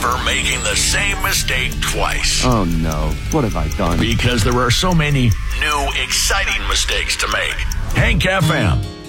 never making the same mistake twice. Oh no, what have I done? Because there are so many new, exciting mistakes to make. Hank FM.